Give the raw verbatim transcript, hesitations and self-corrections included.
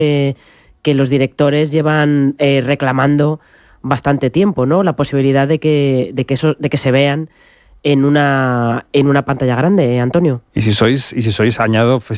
eh, que los directores llevan eh, reclamando bastante tiempo, ¿no? La posibilidad de que, de que, eso, de que se vean en una, en una pantalla grande, ¿eh, Antonio? Y si sois, y si sois, añado,